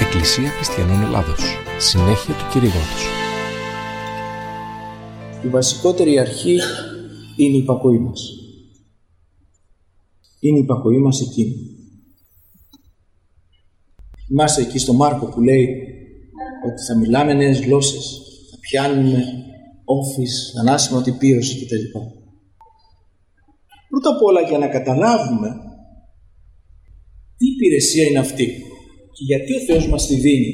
Εκκλησία Χριστιανών Ελλάδος. Συνέχεια του κηρύγματος. Η βασικότερη αρχή είναι η υπακοή μας. Είναι η υπακοή μας εκείνη. Είμαστε εκεί στο Μάρκο που λέει ότι θα μιλάμε νέες γλώσσες, θα πιάνουμε όφης, ανάσημα τυπίωση κτλ. Πρώτα απ' όλα, για να καταλάβουμε τι υπηρεσία είναι αυτή και γιατί ο Θεός μας τη δίνει.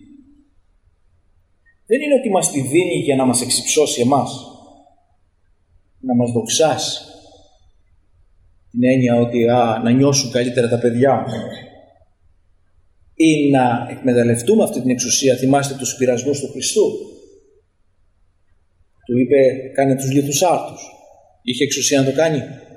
Δεν είναι ότι μας τη δίνει για να μας εξυψώσει εμάς, να μας δοξάσει. Την έννοια ότι να νιώσουν καλύτερα τα παιδιά μου ή να εκμεταλλευτούμε αυτή την εξουσία. Θυμάστε τους πειρασμούς του Χριστού. Του είπε κάνε τους λίθους άρτους. Είχε εξουσία να το κάνει?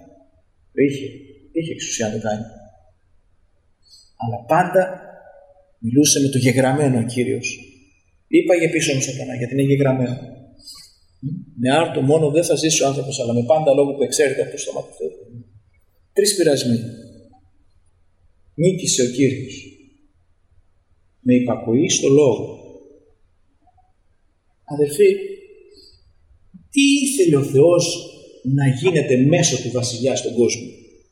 Είχε εξουσία να το κάνει. Αλλά πάντα μιλούσε με το γεγραμμένο ο Κύριος. Είπαγε πίσω μου Σατανά, γιατί είναι γεγραμμένο. Με άρτο μόνο δεν θα ζήσει ο άνθρωπος, αλλά με πάντα λόγο που εξέρχεται από το στόμα του Θεού. 3 πειρασμοί. Νίκησε ο Κύριος με υπακοή στο λόγο. Αδελφοί, τι ήθελε ο Θεός να γίνεται μέσω του βασιλιά στον κόσμο?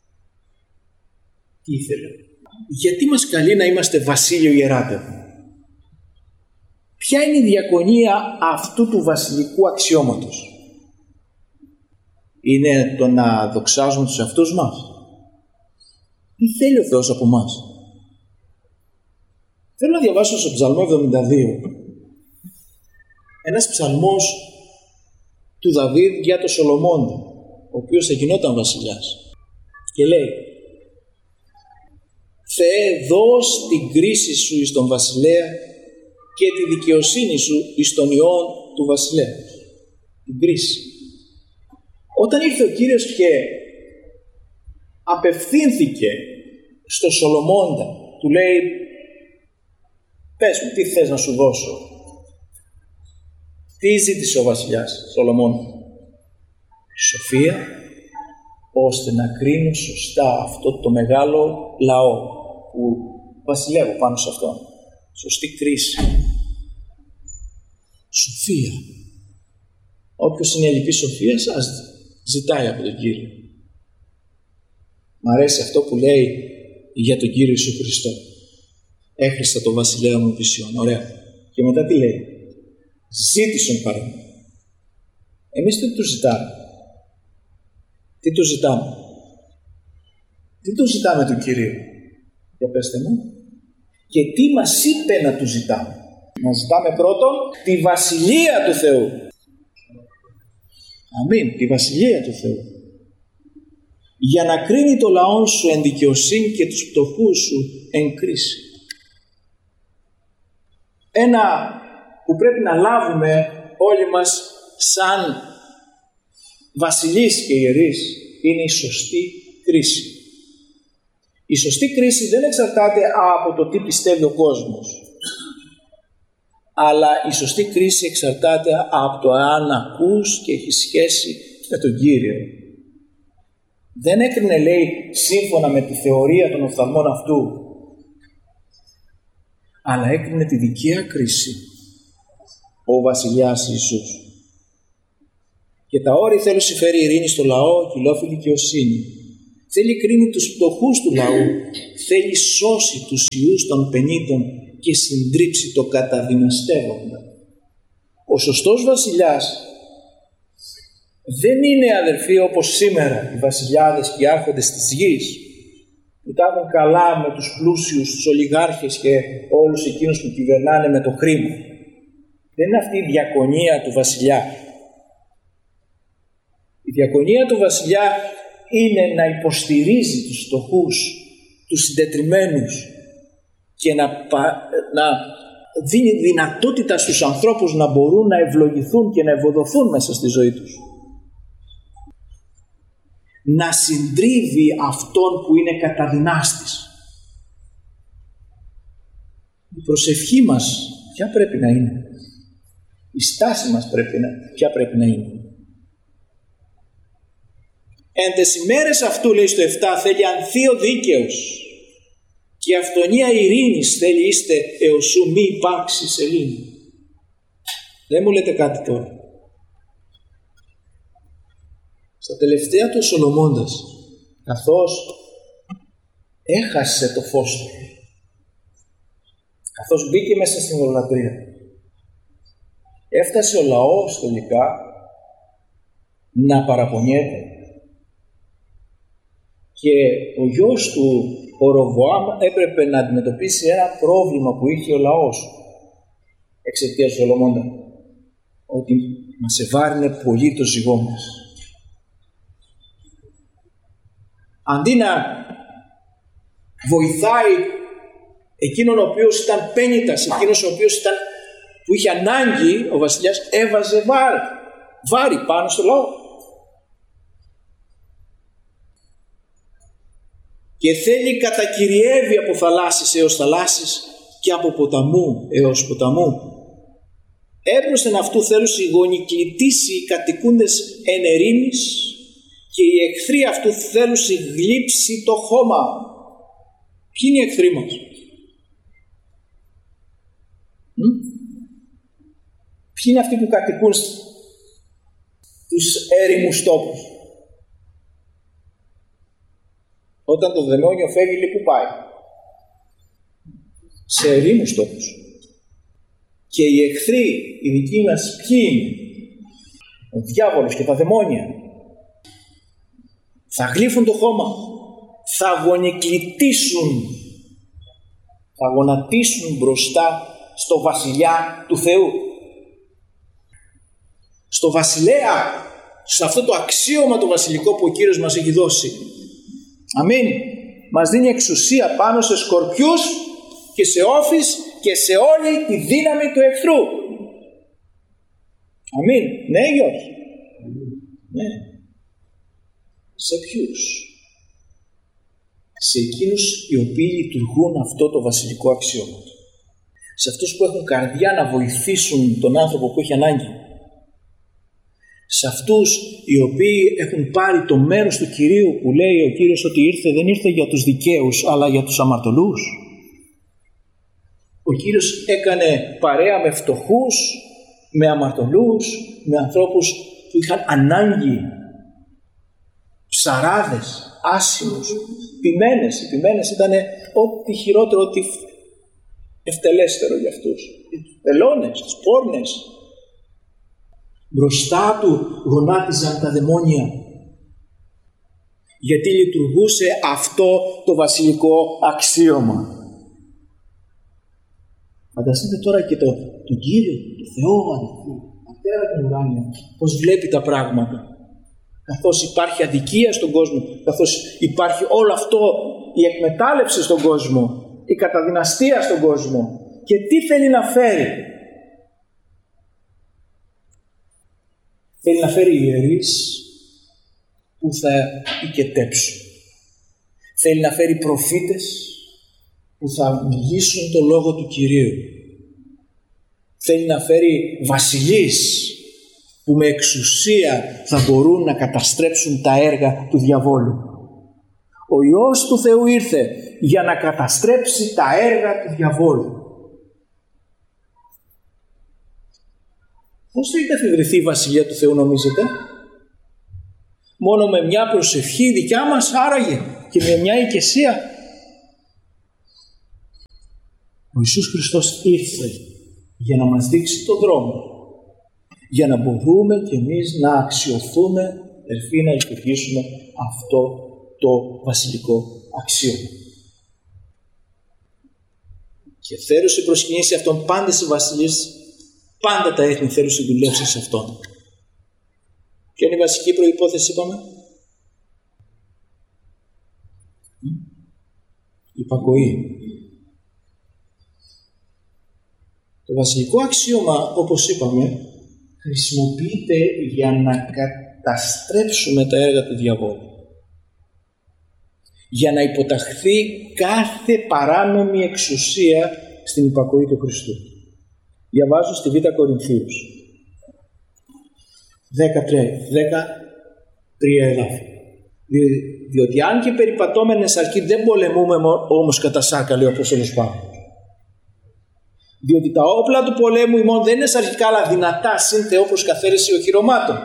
Τι ήθελε? Γιατί μας καλεί να είμαστε βασίλειο ιεράτευμα? Ποια είναι η διακονία αυτού του βασιλικού αξιώματος? Είναι το να δοξάζουμε τους εαυτούς μας? Τι θέλει ο Θεός από μας? Θέλω να διαβάσω στο Ψαλμό 72, ένας ψαλμός του Δαβίδ για τον Σολομώντα, ο οποίος θα γινόταν βασιλιάς, και λέει: Θεέ, δώσ' την κρίση σου εις τον βασιλέα και τη δικαιοσύνη σου εις τον ιόν του βασιλέα. Την κρίση. Όταν ήρθε ο Κύριος και απευθύνθηκε στο Σολομώντα, του λέει: πες μου, τι θες να σου δώσω? Τι ζήτησε ο βασιλιάς Σολομών? Σοφία, ώστε να κρίνω σωστά αυτό το μεγάλο λαό που βασιλεύω πάνω σε αυτόν. Σωστή κρίση. Σοφία. Όποιος είναι ελλειπής σοφίας, ας ζητάει από τον Κύριο. Μ' αρέσει αυτό που λέει για τον Κύριο Ιησού Χριστό. Έχριστα το βασιλέα μου βυσιών. Ωραία. Και μετά τι λέει? Ζήτησον παρά. Εμείς τι του ζητάμε? Τι του ζητάμε? Τι του ζητάμε του Κυρίου? Για πέστε μου. Και τι μας είπε να του ζητάμε? Να ζητάμε πρώτον τη βασιλεία του Θεού. Αμήν. Τη βασιλεία του Θεού. Για να κρίνει το λαό σου εν δικαιοσύνη και τους πτωχούς σου εν κρίση. Ένα που πρέπει να λάβουμε όλοι μας σαν βασιλείς και ιερείς είναι η σωστή κρίση. Η σωστή κρίση δεν εξαρτάται από το τι πιστεύει ο κόσμος, αλλά η σωστή κρίση εξαρτάται από το αν ακούς και έχει σχέση με τον Κύριο. Δεν έκρινε, λέει, σύμφωνα με τη θεωρία των οφθαλμών αυτού, αλλά έκρινε τη δικαία κρίση ο βασιλιάς Ιησούς. Και τα όρη θέλει συμφέρει ειρήνη στο λαό και ηλόφιλη δικαιοσύνη. Θέλει κρίνει τους φτωχούς του λαού, θέλει σώσει τους ιούς των πενήτων και συντρίψει το καταδυναστεύοντα. Ο σωστός βασιλιάς δεν είναι, αδερφοί, όπως σήμερα οι βασιλιάδες και οι άρχοντες της γης που τα έχουν καλά με τους πλούσιους, τους ολιγάρχες και όλους εκείνους που κυβερνάνε με το χρήμα. Δεν είναι αυτή η διακονία του βασιλιά. Η διακονία του βασιλιά είναι να υποστηρίζει τους φτωχούς, τους συντετριμμένους και να δίνει δυνατότητα στους ανθρώπους να μπορούν να ευλογηθούν και να ευωδοθούν μέσα στη ζωή τους. Να συντρίβει αυτόν που είναι καταδυνάστης. Η προσευχή μας ποια πρέπει να είναι? Η στάση μας ποια πρέπει να είναι? Εν τες ημέρες αυτού, λέει στο 7, θέλει ανθίο δίκαιος και αυθονία ειρήνης θέλει είστε εωσού μη υπάρξει σελήνη. Δεν μου λέτε κάτι τώρα. Στα τελευταία του ο Σολομώντας, καθώς έχασε το φως του, καθώς μπήκε μέσα στην ιδωλατρία, έφτασε ο λαός τελικά να παραπονιέται και ο γιος του ο Ροβοάμ έπρεπε να αντιμετωπίσει ένα πρόβλημα που είχε ο λαός εξαιτίας του Σολομώντα, ότι μας ευάρυνε πολύ το ζυγό μας. Αντί να βοηθάει εκείνον ο οποίος ήταν πένητας, εκείνος ο οποίος που είχε ανάγκη, ο βασιλιάς έβαζε βάρη πάνω στο λαό. Και θέλει κατακυριεύει από θαλάσσης έως θαλάσσης και από ποταμού έως ποταμού. Έπροσθεν αυτού θέλουσι γονικλητήσει οι κατοικούντες εν ερήμης και οι εχθροί αυτού θέλουσι γλύψει το χώμα. Ποιοι είναι οι εχθροί μας? Ποιοι είναι αυτοί που κατοικούν στους έρημους τόπους? Όταν το δαιμόνιο φεύγει, πού πάει? Σε ερήμους τόπους. Και οι εχθροί, οι δικοί μας, ποιοι είναι? Ο διάβολος και τα δαιμόνια. Θα γλύφουν το χώμα, θα γονικλητήσουν, θα γονατίσουν μπροστά στο βασιλιά του Θεού, στο βασιλέα, σε αυτό το αξίωμα το βασιλικό που ο Κύριος μας έχει δώσει. Αμήν. Μας δίνει εξουσία πάνω σε σκορπιούς και σε όφεις και σε όλη τη δύναμη του εχθρού. Αμήν. Ναι, Γιώργη? Ναι. Σε ποιους? Σε εκείνους οι οποίοι λειτουργούν αυτό το βασιλικό αξίωμα. Σε αυτούς που έχουν καρδιά να βοηθήσουν τον άνθρωπο που έχει ανάγκη. Σε αυτούς οι οποίοι έχουν πάρει το μέρος του Κυρίου που λέει ο Κύριος ότι δεν ήρθε για τους δικαίους αλλά για τους αμαρτωλούς. Ο Κύριος έκανε παρέα με φτωχούς, με αμαρτωλούς, με ανθρώπους που είχαν ανάγκη, ψαράδες, άσημους, ποιμένες. Οι ποιμένες ήταν ό,τι χειρότερο, ό,τι ευτελέστερο για αυτούς. Οι πελώνες, τις πόρνες. Μπροστά του γονάτιζαν τα δαιμόνια, γιατί λειτουργούσε αυτό το βασιλικό αξίωμα. Φανταστείτε τώρα και τον Κύριο, τον Θεό, Πατέρα του ουράνιου, πώς βλέπει τα πράγματα. Καθώς υπάρχει αδικία στον κόσμο, καθώς υπάρχει όλο αυτό, η εκμετάλλευση στον κόσμο, η καταδυναστία στον κόσμο. Και τι θέλει να φέρει? Θέλει να φέρει ιερείς που θα οικετέψουν. Θέλει να φέρει προφήτες που θα μιλήσουν το λόγο του Κυρίου. Θέλει να φέρει βασιλείς που με εξουσία θα μπορούν να καταστρέψουν τα έργα του διαβόλου. Ο Υιός του Θεού ήρθε για να καταστρέψει τα έργα του διαβόλου. Πώς θα εγκαθιδρυθεί η Βασιλεία του Θεού, νομίζετε? Μόνο με μια προσευχή δικιά μας άραγε και με μια οικεσία? Ο Ιησούς Χριστός ήρθε για να μας δείξει τον δρόμο, για να μπορούμε κι εμείς να αξιοθούμε, ερφή, να λειτουργήσουμε αυτό το βασιλικό αξίωμα. Και θέρουσε προσκυνήσει αυτόν πάντες οι βασιλείς, πάντα τα έθνη θέρουσε δουλέψει σε αυτόν. Ποια είναι η βασική προϋπόθεση, είπαμε? Υπακοή. Το βασιλικό αξίωμα, όπως είπαμε, χρησιμοποιείται για να καταστρέψουμε τα έργα του διαβόλου. Για να υποταχθεί κάθε παράνομη εξουσία στην υπακοή του Χριστού. Διαβάζω στη Β' Κορινθίους 13 εδάφη. Διότι αν και περιπατώμενες αρκεί δεν πολεμούμε όμως κατά σάρκα, λέει ο Απόστολος Παύλος. Διότι τα όπλα του πολέμου ημών δεν είναι σαρκικά αλλά δυνατά συν Θεό προς καθαίρεση οχυρωμάτων.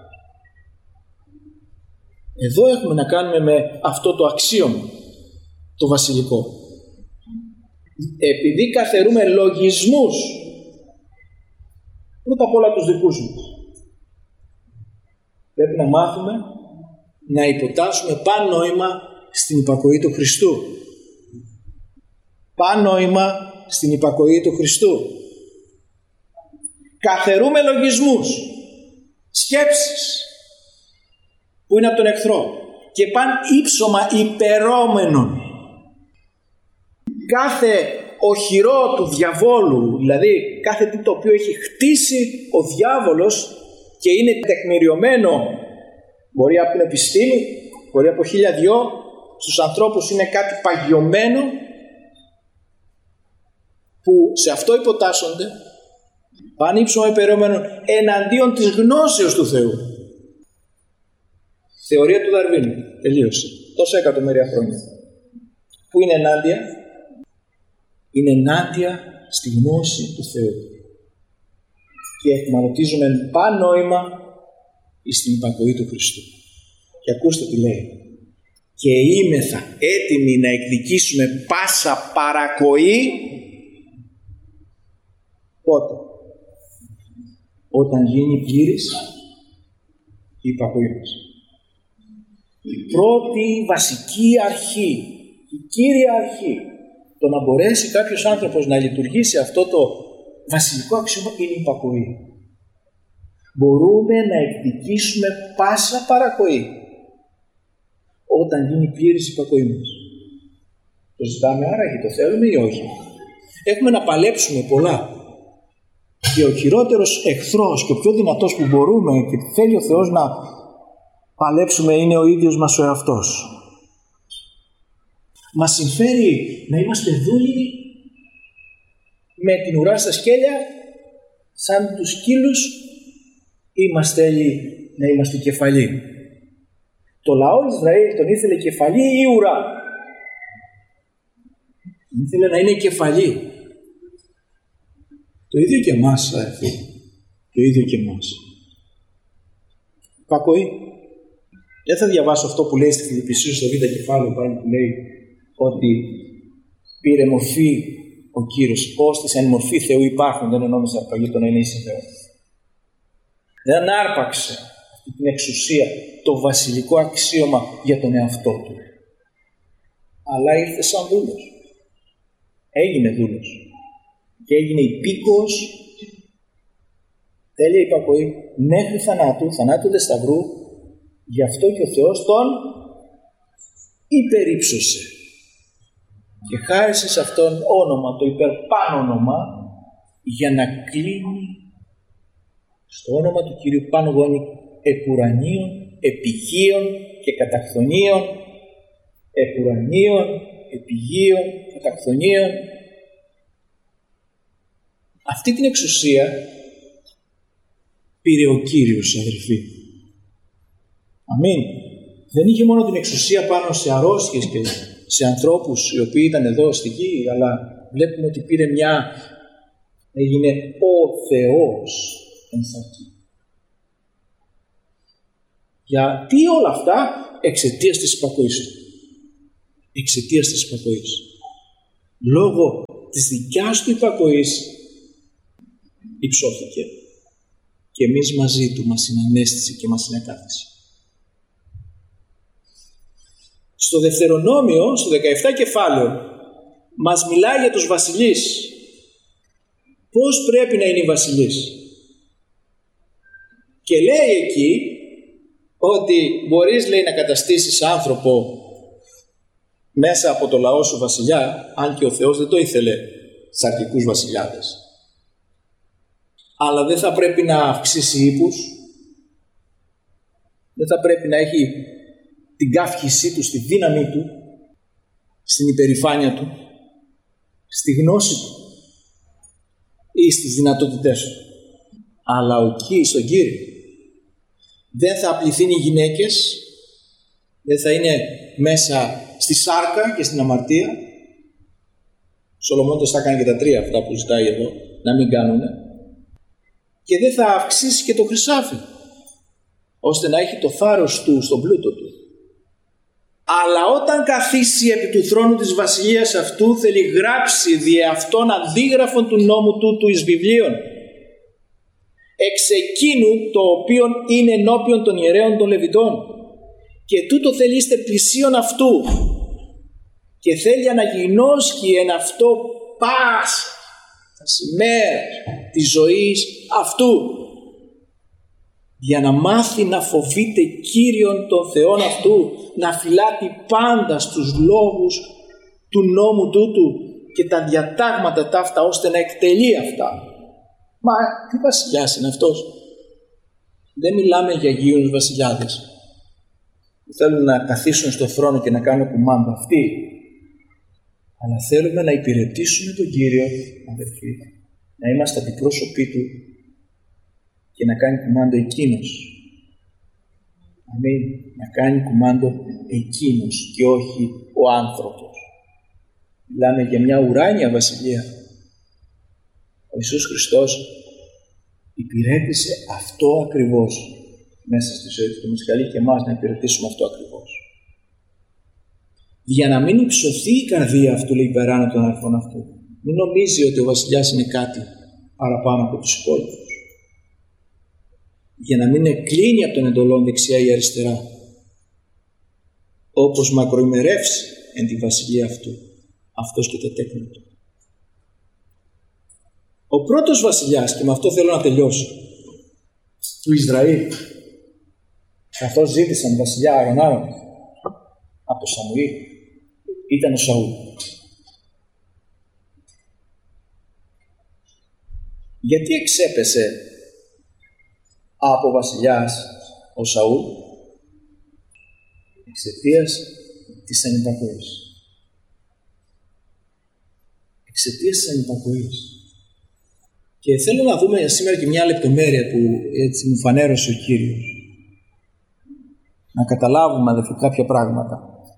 Εδώ έχουμε να κάνουμε με αυτό το αξίωμα, το βασιλικό. Επειδή καθαιρούμε λογισμούς, πρώτα απ' όλα τους δικούς μας, πρέπει να μάθουμε να υποτάσσουμε πανόημα στην υπακοή του Χριστού. Πανόημα στην υπακοή του Χριστού. Καθαιρούμε λογισμούς, σκέψεις που είναι από τον εχθρό και παν ύψωμα υπερώμενων. Κάθε οχυρό του διαβόλου, δηλαδή κάθε τι το οποίο έχει χτίσει ο διάβολος και είναι τεκμηριωμένο, μπορεί από την επιστήμη, μπορεί από 1002, στους ανθρώπους είναι κάτι παγιωμένο που σε αυτό υποτάσσονται, πάνε ύψωμα υπερώμενων εναντίον της γνώσεως του Θεού. Θεωρία του Δαρβίνου, τελείωσε, τόσα εκατομμύρια χρόνια. Πού είναι ενάντια? Είναι ενάντια στη γνώση του Θεού. Και εχμαλωτίζουμε πανόημα στην υπακοή του Χριστού. Και ακούστε τι λέει. Και είμεθα έτοιμοι να εκδικήσουμε πάσα παρακοή. Πότε? Όταν γίνει πλήρης η υπακοή μας. Η πρώτη βασική αρχή, η κύρια αρχή, το να μπορέσει κάποιος άνθρωπος να λειτουργήσει αυτό το βασιλικό αξίωμα είναι η υπακοή. Μπορούμε να εκδικήσουμε πάσα παρακοή όταν γίνει πλήρης η υπακοή μας. Το ζητάμε άραγε, το θέλουμε ή όχι? Έχουμε να παλέψουμε πολλά. Και ο χειρότερος εχθρός και ο πιο δυνατός που μπορούμε και θέλει ο Θεός να παλέψουμε είναι ο ίδιος μας ο εαυτός. Μας συμφέρει να είμαστε δούλοι με την ουρά στα σκέλια σαν τους σκύλους ή μας θέλει να είμαστε κεφαλοί? Το λαό Ισραήλ τον ήθελε κεφαλή ή ουρά? Ήθελε να είναι κεφαλή. Το ίδιο και εμάς, αδερφοί. Το ίδιο και εμάς. Υπακοή. Δεν θα διαβάσω αυτό που λέει στη Φιλιππισίους στο β' κεφάλαιο πάλι, που λέει ότι πήρε μορφή ο Κύριος, ώστε εν μορφή Θεού υπάρχουν, δεν εννοούμε αρπαγή το να είναι ίση Θεό. Δεν άρπαξε αυτή την εξουσία, το βασιλικό αξίωμα για τον εαυτό του. Αλλά ήρθε σαν δούλος. Έγινε δούλος. Και έγινε υπήκοος, τέλεια υπακοή, μέχρι θανάτου δε σταυρού. Γι' αυτό και ο Θεός τον υπερύψωσε και χάρισε σε αυτόν όνομα, το υπερπάνονομα, για να κλείνει στο όνομα του Κυρίου πάνω γόνι επουρανίων, επιγείων και καταχθονίων, επουρανίων, επιγείων, καταχθονίων. Αυτή την εξουσία πήρε ο Κύριος, αδελφοί. Αμήν. Δεν είχε μόνο την εξουσία πάνω σε αρρώστιες και σε ανθρώπους οι οποίοι ήταν εδώ στη γη, αλλά βλέπουμε ότι πήρε έγινε ο Θεός ενθακή. Γιατί όλα αυτά? Εξαιτίας της υπακοής του. Εξαιτίας της υπακοής. Λόγω της δικιάς του υπακοής υψώθηκε. Και εμείς μαζί του μας συνανέστησε και μας συνεκάθισε. Στο Δευτερονόμιο, στο 17 κεφάλαιο, μας μιλάει για τους βασιλείς. Πώς πρέπει να είναι οι βασιλείς. Και λέει εκεί ότι μπορείς, λέει, να καταστήσεις άνθρωπο μέσα από το λαό σου βασιλιά, αν και ο Θεός δεν το ήθελε σαρκικούς βασιλιάδες. Αλλά δεν θα πρέπει να αυξήσει ύπους, δεν θα πρέπει να έχει την καύχησή του, στη δύναμή του, στην υπερηφάνεια του, στη γνώση του ή στις δυνατότητές του. Αλλά στον Κύριο δεν θα απληθούν οι γυναίκες Δεν θα είναι μέσα στη σάρκα και στην αμαρτία. Ο Σολομώντας θα κάνει και τα τρία αυτά που ζητάει εδώ, να μην κάνουν. Και δεν θα αυξήσει και το χρυσάφι, ώστε να έχει το θάρρος του στον πλούτο του. Αλλά όταν καθίσει επί του θρόνου της βασιλείας αυτού, θέλει γράψει δι' αυτόν αντίγραφον του νόμου του εις βιβλίων, εξ εκείνου το οποίο είναι ενώπιον των ιερέων των Λεβιτών, και τούτο θέλει είστε πλησίον αυτού, και θέλει αναγινώσκει εν αυτό πας τα σημαία της ζωής αυτού, για να μάθει να φοβείται Κύριον τον Θεόν αυτού, να φυλάτει πάντα στους λόγους του νόμου τούτου και τα διατάγματα ταύτα, ώστε να εκτελεί αυτά. Μα τι βασιλιάς είναι αυτός? Δεν μιλάμε για αγίους βασιλιάδες που θέλουν να καθίσουν στο θρόνο και να κάνουν κουμάντο αυτοί, αλλά θέλουμε να υπηρετήσουμε τον Κύριο, αδελφοί, να είμαστε αντιπρόσωποι του και να κάνει κουμάντο εκείνος. Αμήν. Να κάνει κουμάντο εκείνος και όχι ο άνθρωπος. Μιλάμε για μια ουράνια βασιλεία. Ο Ιησούς Χριστός υπηρέτησε αυτό ακριβώς μέσα στη ζωή του. Μας καλεί και εμάς να υπηρετήσουμε αυτό ακριβώς. Για να μην υψωθεί η καρδία αυτού, λέει, υπεράνω των αδελφών αυτού. Μην νομίζει ότι ο βασιλιάς είναι κάτι παραπάνω από τους υπόλοιπους. Για να μην εκκλίνει από τον εντολόν δεξιά ή αριστερά, όπως μακροημερεύσει εν τη βασιλεία αυτού, αυτός και τα τέκνα του. Ο πρώτος βασιλιάς, και με αυτό θέλω να τελειώσω, του Ισραήλ, καθώς ζήτησαν βασιλιά Αρωνάρων από το Σαμουήλ, ήταν ο Σαούλ. Γιατί εξέπεσε από βασιλιάς ο Σαούλ? Εξαιτίας της ανυπακοής. Εξαιτίας της ανυπακοής. Και θέλω να δούμε σήμερα και μια λεπτομέρεια που έτσι μου φανέρωσε ο Κύριος. Να καταλάβουμε, αδελφοί, κάποια πράγματα.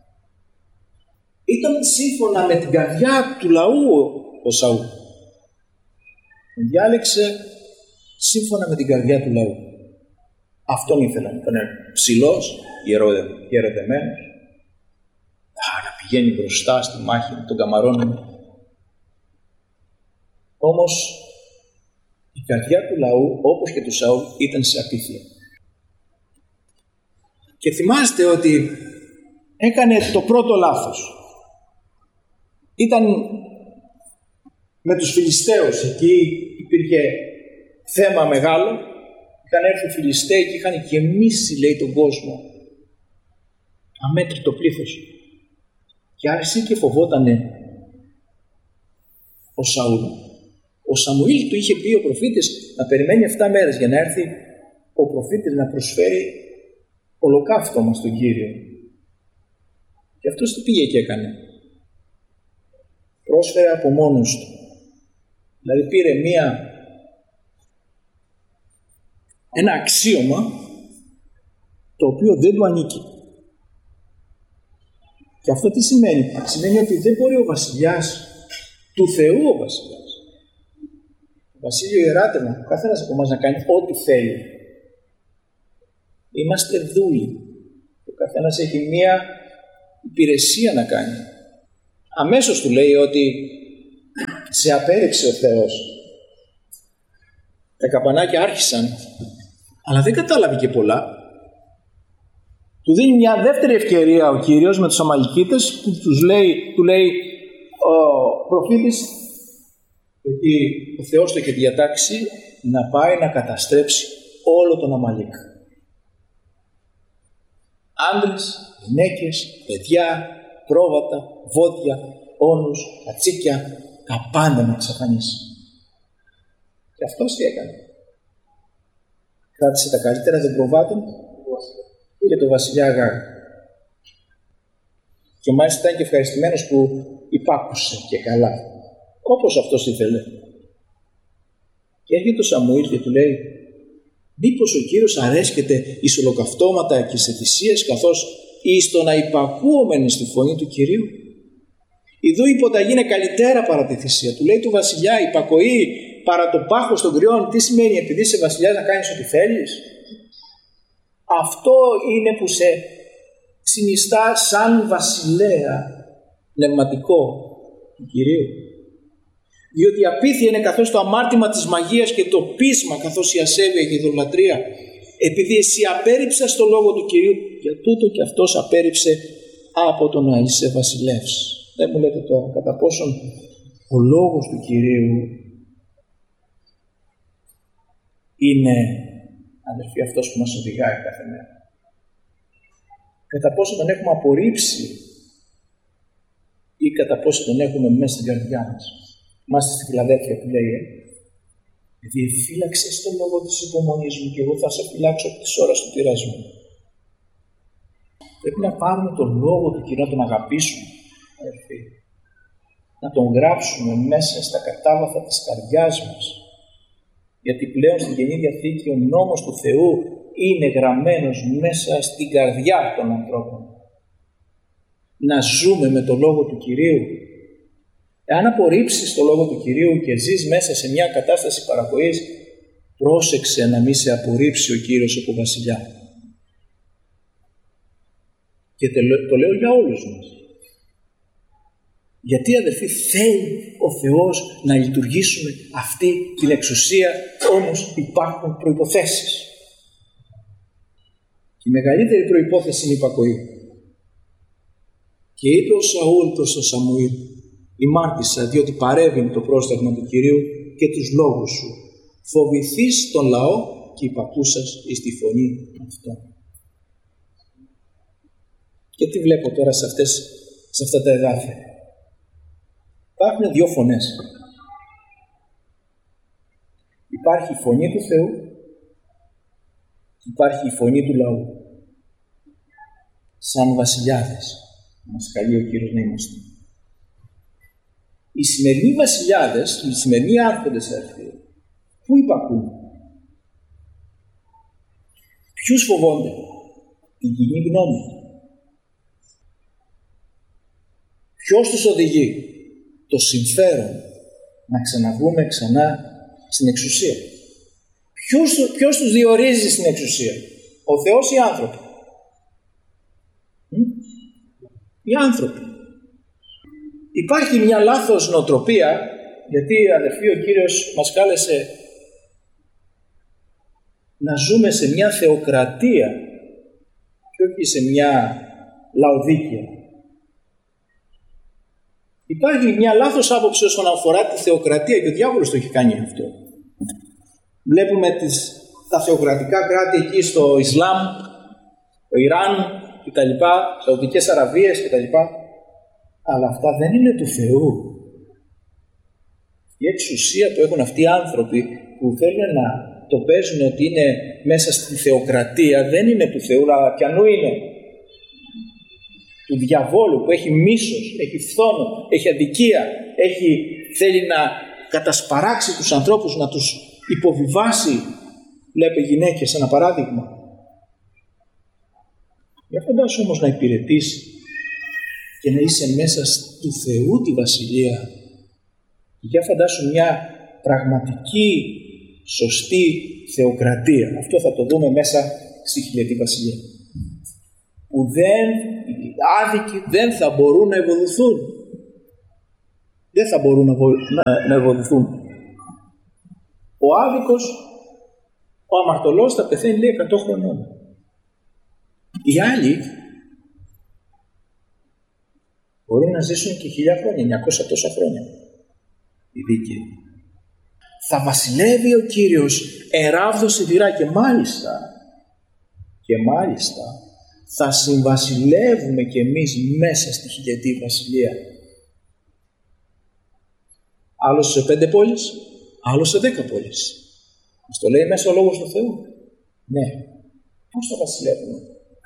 Ήταν σύμφωνα με την καρδιά του λαού ο Σαούλ. Τον διάλεξε σύμφωνα με την καρδιά του λαού. Αυτόν ήθελαν. Ήταν ψηλός, ιεροδεμένος, να πηγαίνει μπροστά στη μάχη με τον καμαρώνων. Όμως η καρδιά του λαού, όπως και του Σαούλ, ήταν σε απίθεια. Και θυμάστε ότι έκανε το πρώτο λάθος. Ήταν με τους Φιλιστέους. Εκεί υπήρχε θέμα μεγάλο. Είχαν έρθει οι Φιλιστέοι και είχαν γεμίσει, λέει, τον κόσμο. Αμέτρητο πλήθος. Και άρχισε και φοβότανε ο Σαούλ. Ο Σαμουήλ του είχε πει ο προφήτης να περιμένει 7 μέρες για να έρθει ο προφήτης να προσφέρει ολοκαύτωμα στον Κύριο. Και αυτός τι πήγε και έκανε? Πρόσφερε από μόνος του. Δηλαδή πήρε ένα αξίωμα το οποίο δεν του ανήκει. Και αυτό τι σημαίνει? Σημαίνει ότι δεν μπορεί ο βασιλιάς του Θεού, ο βασιλιάς, το βασίλειο ιεράτευμα, ο καθένας από εμάς να κάνει ό,τι θέλει. Είμαστε δούλοι. Ο καθένας έχει μία υπηρεσία να κάνει. Αμέσως του λέει ότι σε απέρριψε ο Θεός. Τα καπανάκια άρχισαν, αλλά δεν κατάλαβε και πολλά. Του δίνει μια δεύτερη ευκαιρία ο Κύριος με τους Αμαλικίτες που του λέει ο προφήτης, ότι ο Θεός το είχε διατάξει να πάει να καταστρέψει όλο τον Αμαλίκ. Άντρες, γυναίκες, παιδιά, πρόβατα, βόδια, όνους, ατσίκια, τα πάντα να εξαφανίσει. Και αυτός τι έκανε? Κράτησε τα καλύτερα των προβάτων και το βασιλιά Αγάγ. Και μάλιστα ήταν και ευχαριστημένος που υπάκουσε και καλά, όπως αυτός ήθελε. Και έρχεται ο Σαμουήλ και του λέει, μήπως ο Κύριος αρέσκεται εις ολοκαυτώματα και σε θυσίες, καθώς ή στο να υπακούομεν στη φωνή του Κυρίου. Ιδού η υποταγή είναι καλύτερα παρά τη θυσία. Του λέει του βασιλιά, υπακοή παρά το πάχος των κρυών. Τι σημαίνει, επειδή είσαι βασιλιάς να κάνεις ό,τι θέλεις? Αυτό είναι που σε συνιστά σαν βασιλέα πνευματικό του Κυρίου. Διότι η απίθεια είναι καθώς το αμάρτημα της μαγείας και το πείσμα καθώς η ασέβεια και η ειδωλατρία. Επειδή εσύ απέρριψας το λόγο του Κυρίου, για τούτο και αυτός απέρριψε από το να είσαι βασιλεύς. Δεν μου λέτε τώρα κατά πόσον ο λόγος του Κυρίου είναι, αδελφοί, αυτός που μας οδηγάει κάθε μέρα. Κατά πόσο τον έχουμε απορρίψει ή κατά πόσο τον έχουμε μέσα στην καρδιά μας. Είμαστε στη Φιλαδέλφια που λέει, επειδή φύλαξες τον λόγο της υπομονής μου και εγώ θα σε φυλάξω από τις ώρες του πειρασμού. Πρέπει να πάρουμε τον λόγο του Κυρίου, να τον αγαπήσουμε, αδελφοί. Να τον γράψουμε μέσα στα κατάβαθα της καρδιάς μας. Γιατί πλέον στην Καινή Διαθήκη ο νόμος του Θεού είναι γραμμένος μέσα στην καρδιά των ανθρώπων. Να ζούμε με το λόγο του Κυρίου. Εάν απορρίψεις το λόγο του Κυρίου και ζεις μέσα σε μια κατάσταση παρακοής, πρόσεξε να μην σε απορρίψει ο Κύριος από βασιλιά. Και το λέω για όλους μας. Γιατί, αδελφοί, θέλει ο Θεός να λειτουργήσουμε αυτή την εξουσία, όμως υπάρχουν προϋποθέσεις. Η μεγαλύτερη προϋπόθεση είναι η υπακοή. Και είπε ο Σαούλ προς τον Σαμουήλ, ημάρτησα διότι παρέβην το πρόσταγμα του Κυρίου και τους λόγους σου. Φοβηθείς τον λαό και υπακούσας εις τη φωνή αυτών. Και τι βλέπω τώρα σε αυτά τα εδάφια. Υπάρχουν δύο φωνές. Υπάρχει η φωνή του Θεού και υπάρχει η φωνή του λαού. Σαν βασιλιάδες μας καλεί ο Κύριος να είμαστε. Οι σημερινοί βασιλιάδες, οι σημερινοί άρχοντες, πού υπακούν? Ποιους φοβόνται? Την κοινή γνώμη. Ποιος τους οδηγεί? Το συμφέρον να ξαναβγούμε ξανά στην εξουσία. Ποιος τους διορίζει στην εξουσία? Ο Θεός ή οι άνθρωποι? Οι άνθρωποι. Υπάρχει μια λάθος νοοτροπία, γιατί, αδελφοί, ο Κύριος μας κάλεσε να ζούμε σε μια θεοκρατία και όχι σε μια λαοδίκαια. Υπάρχει μια λάθος άποψη όσον αφορά τη θεοκρατία και ο διάβολος το έχει κάνει αυτό. Βλέπουμε τα θεοκρατικά κράτη εκεί στο Ισλάμ, το Ιράν κτλ, Σαουδικές Αραβίες κτλ. Αλλά αυτά δεν είναι του Θεού. Η εξουσία που έχουν αυτοί οι άνθρωποι που θέλουν να το παίζουν ότι είναι μέσα στη θεοκρατία δεν είναι του Θεού, αλλά ποιανού είναι? Του διαβόλου που έχει μίσος, έχει φθόνο, έχει αδικία, θέλει να κατασπαράξει τους ανθρώπους, να τους υποβιβάσει. Βλέπε γυναίκες, ένα παράδειγμα. Για φαντάσου όμως να υπηρετείς και να είσαι μέσα του Θεού τη βασιλεία. Για φαντάσου μια πραγματική, σωστή θεοκρατία. Αυτό θα το δούμε μέσα στη χιλιετή βασιλεία. Που οι άδικοι δεν θα μπορούν να ευοδοθούν. Δεν θα μπορούν να ευοδοθούν. Ο άδικος, ο αμαρτωλός θα πεθαίνει, λέει, 100 χρονών. Οι άλλοι μπορούν να ζήσουν και 1000 χρόνια, 900 τόσα χρόνια. Οι δίκαιοι. Θα βασιλεύει ο Κύριος εράβδος σιδηρά και μάλιστα θα συμβασιλεύουμε κι εμείς μέσα στη χιλιετή βασιλεία. Άλλος σε 5 πόλεις, άλλος σε 10 πόλεις. Μας το λέει μέσα ο Λόγος του Θεού. Ναι. Πώς θα βασιλεύουμε?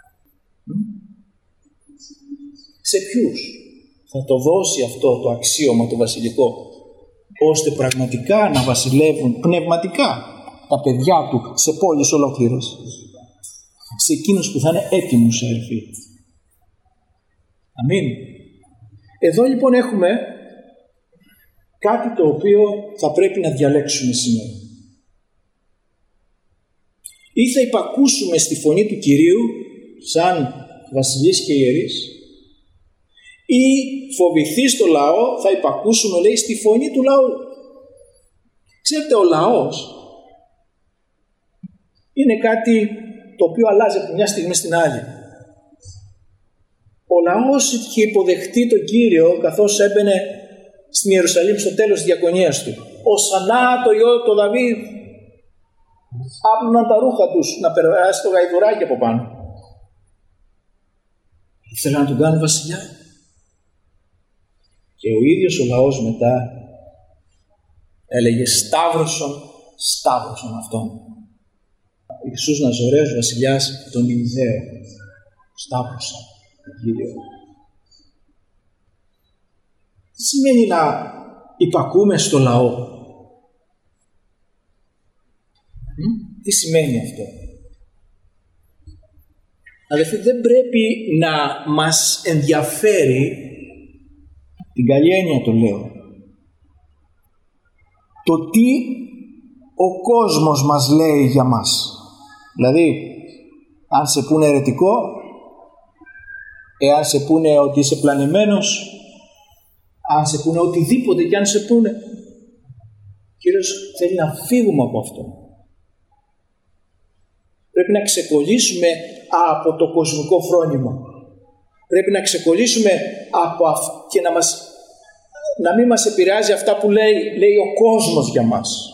Σε ποιους θα το δώσει αυτό το αξίωμα το βασιλικό, ώστε πραγματικά να βασιλεύουν πνευματικά τα παιδιά του σε πόλεις ολόκληρες? Σε εκείνους που θα είναι έτοιμους, αδελφοί. Αμήν. Εδώ λοιπόν έχουμε κάτι το οποίο θα πρέπει να διαλέξουμε σήμερα. Ή θα υπακούσουμε στη φωνή του Κυρίου σαν βασιλείς και ιερείς, ή φοβηθείς το λαό, θα υπακούσουμε, λέει, στη φωνή του λαού. Ξέρετε, ο λαός είναι κάτι το οποίο αλλάζει από μια στιγμή στην άλλη. Ο λαός είχε υποδεχτεί τον Κύριο καθώς έμπαινε στην Ιερουσαλήμ στο τέλος της διακονίας του. Οσανά το Υιό το Δαβίδ. Άπλωναν τα ρούχα τους να περάσει το γαϊδουράκι από πάνω. Ήθελαν να τον κάνουν βασιλιά. Και ο ίδιος ο λαός μετά έλεγε Σταύρωσον αυτόν. Ιησούς Ναζωραίος βασιλιάς των Ιουδαίων. Σταύρωσον τον Κύριο. Τι σημαίνει να υπακούμε στο λαό? Τι σημαίνει αυτό? Αδελφοί, δεν πρέπει να μας ενδιαφέρει, την καλή έννοια το λέω, το τι ο κόσμος μας λέει για μας. Δηλαδή, αν σε πούνε αιρετικό, εάν σε πούνε ότι είσαι πλανεμένος, αν σε πούνε οτιδήποτε και αν σε πούνε, ο Κύριος θέλει να φύγουμε από αυτό. Πρέπει να ξεκολλήσουμε από το κοσμικό φρόνημα. Πρέπει να ξεκολλήσουμε από και να μην μας επηρεάζει αυτά που λέει ο κόσμος για μας.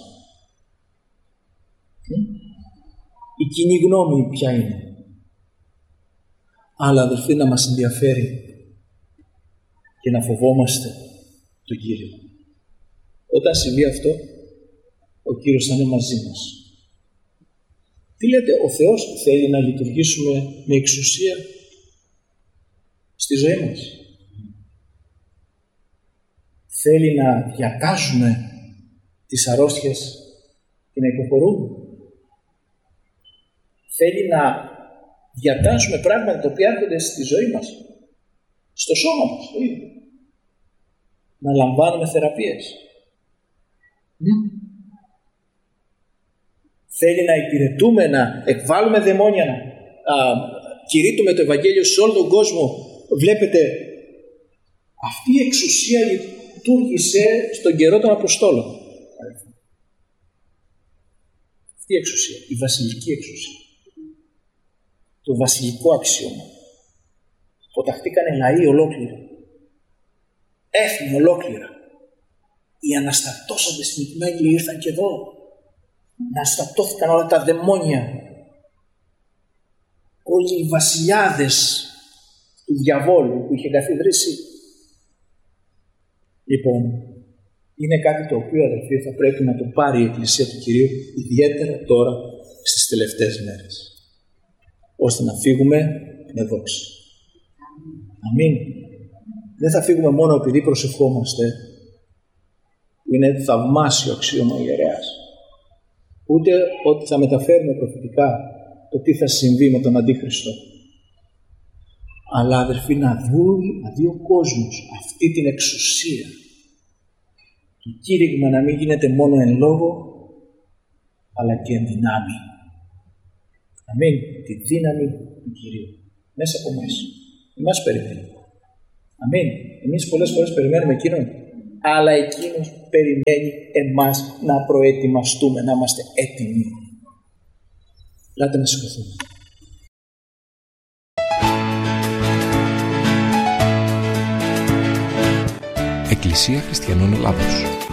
Η κοινή γνώμη ποια είναι? Αλλά αδελφοί, να μας ενδιαφέρει και να φοβόμαστε τον Κύριο. Όταν συμβεί αυτό, ο Κύριος θα είναι μαζί μας. Τι λέτε, ο Θεός θέλει να λειτουργήσουμε με εξουσία στη ζωή μας? Θέλει να διακάζουμε τις αρρώστιες και να υποχωρούμε? Θέλει να διατάσσουμε πράγματα τα οποία έρχονται στη ζωή μας, στο σώμα μας, το ίδιο. Να λαμβάνουμε θεραπείες. Θέλει να υπηρετούμε, να εκβάλουμε δαιμόνια, να κηρύττουμε το Ευαγγέλιο σε όλο τον κόσμο. Βλέπετε, αυτή η εξουσία λειτουργήσε στον καιρό των Αποστόλων. Αυτή η εξουσία, η βασιλική εξουσία. Το βασιλικό αξίωμα. Ποταχτήκανε λαοί ολόκληροι. Έθνη ολόκληρα. Οι αναστατώσαντες στην Άγγλοι ήρθαν και εδώ. Αναστατώθηκαν όλα τα δαιμόνια. Όλοι οι βασιλιάδες του διαβόλου που είχε καθιδρύσει. Λοιπόν, είναι κάτι το οποίο, αδελφοί, θα πρέπει να το πάρει η Εκκλησία του Κυρίου, ιδιαίτερα τώρα στις τελευταίες μέρες, ώστε να φύγουμε με δόξη. Αμήν. Δεν θα φύγουμε μόνο επειδή προσευχόμαστε, που είναι θαυμάσιο αξίωμα ιερέας, ούτε ότι θα μεταφέρουμε προφητικά το τι θα συμβεί με τον Αντίχριστο. Αλλά, αδελφοί, να δει ο κόσμος αυτή την εξουσία. Το κήρυγμα να μην γίνεται μόνο εν λόγω, αλλά και εν δυνάμει. Αμήν. Τη δύναμη του Κυρίου. Μέσα από εμάς. Εμάς περιμένει. Αμήν. Εμείς πολλές φορές περιμένουμε εκείνον, αλλά εκείνος περιμένει εμάς να προετοιμαστούμε, να είμαστε έτοιμοι. Ελάτε να σηκωθούμε. Εκκλησία Χριστιανών Ελλάδος.